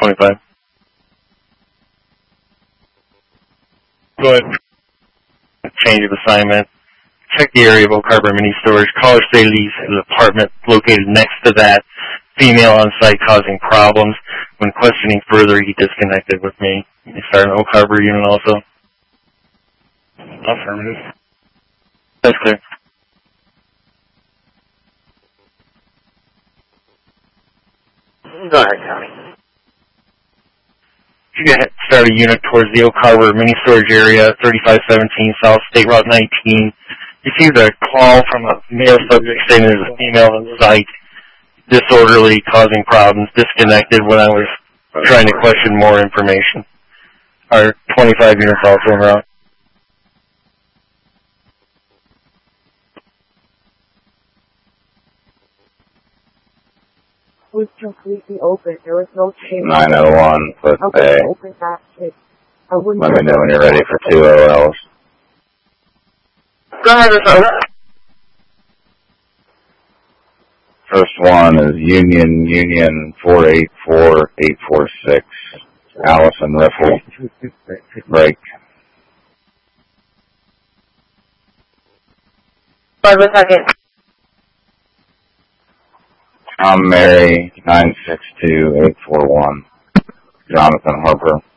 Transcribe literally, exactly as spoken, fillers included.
twenty-five. Go ahead. Change of assignment. Check the area of Oak Harbor Mini Storage. Caller say leaves an apartment located next to that. Female on site causing problems. When questioning further, he disconnected with me. He started an Oak Harbor unit also. Affirmative. That's clear. Go ahead, Tony. You can start a unit towards the Oak Harbor Mini Storage area, thirty-five seventeen South State Route nineteen. Received a call from a male subject saying there's a female on site, disorderly, causing problems, disconnected when I was trying to question more information. Our twenty-five units also en route. Was completely open. There was no change. nine oh one, let's okay, say. Open that shit. I wouldn't Let me know when you're ready for two O Ls. Go ahead, sir. First one is Union Union four eight four eight four six. Allison Riffle. Break. Five a second. I'm Mary nine six two eight four one. Jonathan Harper.